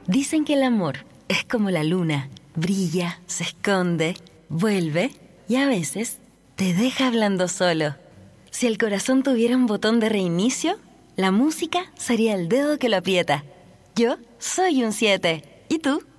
Dicen que el amor es como la luna, brilla, se esconde, vuelve y a veces te deja hablando solo. Si el corazón tuviera un botón de reinicio, la música sería el dedo que lo aprieta. Yo soy un 7. ¿Y tú?